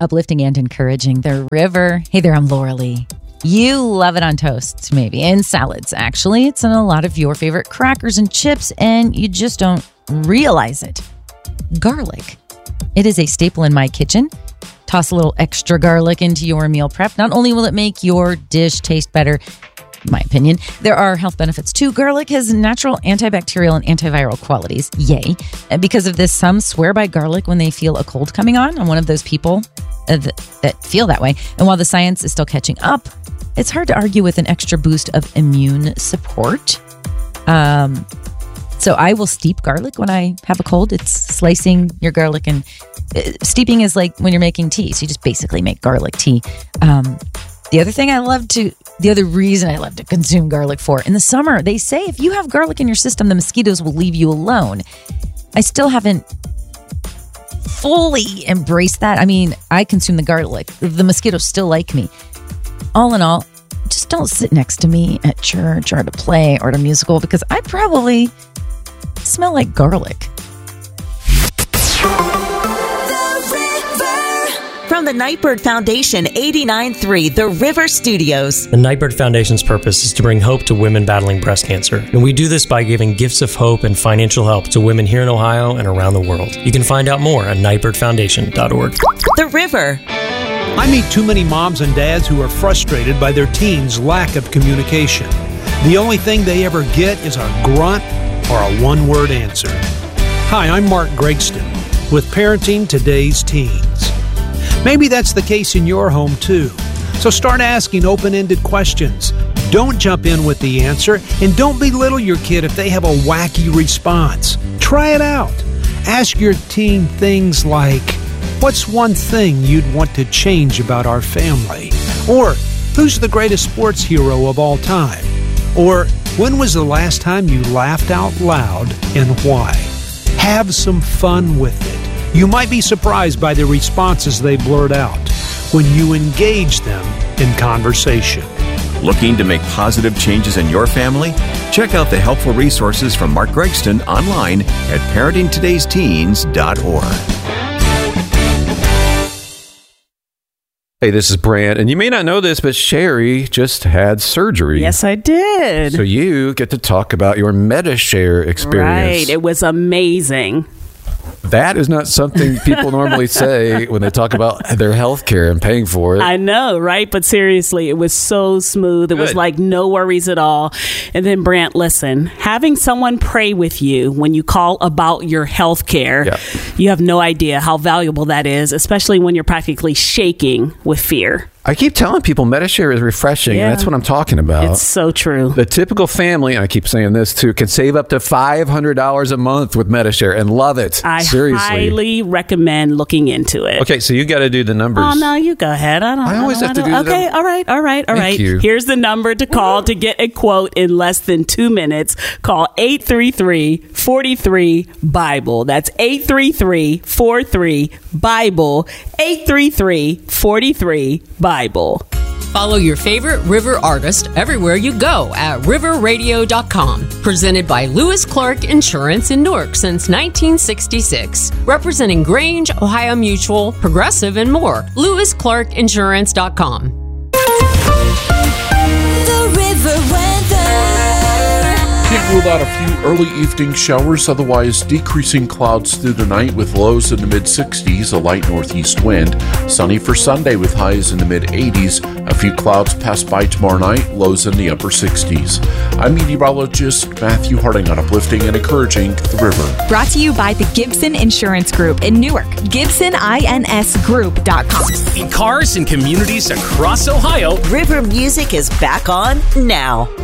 uplifting and encouraging. The River. Hey there, I'm Laura Lee. You love it on toast, maybe, and salads, actually. It's in a lot of your favorite crackers and chips, and you just don't realize it. Garlic. It is a staple in my kitchen. Toss a little extra garlic into your meal prep. Not only will it make your dish taste better, in my opinion, there are health benefits too. Garlic has natural antibacterial and antiviral qualities. Yay. And because of this, some swear by garlic when they feel a cold coming on. I'm one of those people that feel that way. And while the science is still catching up, it's hard to argue with an extra boost of immune support. So I will steep garlic when I have a cold. It's slicing your garlic, and steeping is like when you're making tea. So you just basically make garlic tea. The other reason I love to consume garlic for, in the summer, they say if you have garlic in your system, the mosquitoes will leave you alone. I still haven't fully embraced that. I mean, I consume the garlic. The mosquitoes still like me. All in all, just don't sit next to me at church or at a play or at a musical, because I probably smell like garlic. From the Nightbird Foundation, 89.3 The River Studios. The Nightbird Foundation's purpose is to bring hope to women battling breast cancer. And we do this by giving gifts of hope and financial help to women here in Ohio and around the world. You can find out more at nightbirdfoundation.org. The River. I meet too many moms and dads who are frustrated by their teens' lack of communication. The only thing they ever get is a grunt or a one-word answer. Hi, I'm Mark Gregston with Parenting Today's Teens. Maybe that's the case in your home too. So start asking open-ended questions. Don't jump in with the answer, and don't belittle your kid if they have a wacky response. Try it out. Ask your teen things like, what's one thing you'd want to change about our family? Or, who's the greatest sports hero of all time? Or, when was the last time you laughed out loud and why? Have some fun with it. You might be surprised by the responses they blurt out when you engage them in conversation. Looking to make positive changes in your family? Check out the helpful resources from Mark Gregston online at parentingtodaysteens.org. Hey, this is Brant, and you may not know this, but Sherry just had surgery. Yes, I did. So you get to talk about your MediShare experience. Right. It was amazing. That is not something people normally say when they talk about their health care and paying for it. I know, right? But seriously, it was so smooth. It was like no worries at all. And then, Brant, listen, having someone pray with you when you call about your health care, you have no idea how valuable that is, especially when you're practically shaking with fear. I keep telling people MediShare is refreshing, and that's what I'm talking about. It's so true. The typical family, and I keep saying this too, can save up to $500 a month with MediShare and love it. Seriously. I highly recommend looking into it. Okay, so you got to do the numbers. Oh, no, you go ahead. I always have to do the numbers. Okay, all right. Thank you. Here's the number to call to get a quote in less than 2 minutes. Call 833-43-BIBLE. That's 833-43-BIBLE. 833-43-BIBLE. Follow your favorite River artist everywhere you go at riverradio.com. Presented by Lewis Clark Insurance in Newark since 1966. Representing Grange, Ohio Mutual, Progressive, and more. LewisClarkInsurance.com. The River weather. Can't rule out a few early evening showers, otherwise decreasing clouds through the night with lows in the mid-60s, a light northeast wind. Sunny for Sunday with highs in the mid-80s. A few clouds pass by tomorrow night, lows in the upper 60s. I'm meteorologist Matthew Harding on Uplifting and Encouraging the River. Brought to you by the Gibson Insurance Group in Newark. GibsonINSGroup.com. In cars and communities across Ohio, River music is back on now.